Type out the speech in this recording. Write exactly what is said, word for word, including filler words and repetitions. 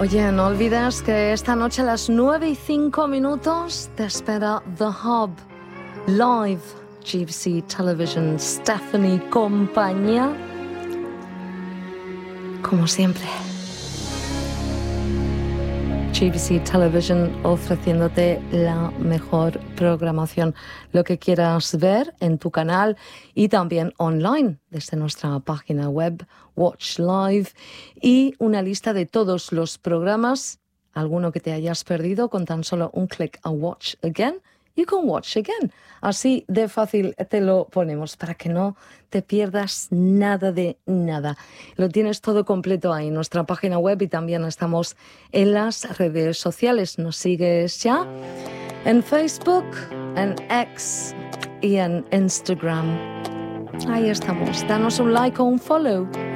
Oye, no olvides que esta noche a las nueve y cinco minutos te espera The Hub Live, G B C Television, Stephanie compañía, como siempre. G B C Television ofreciéndote la mejor programación, lo que quieras ver en tu canal y también online desde nuestra página web Watch Live y una lista de todos los programas, alguno que te hayas perdido con tan solo un clic a Watch Again. You can watch again. Así de fácil te lo ponemos para que no te pierdas nada de nada. Lo tienes todo completo ahí en nuestra página web y también estamos en las redes sociales. Nos sigues ya en Facebook, en X y en Instagram. Ahí estamos. Danos un like o un follow.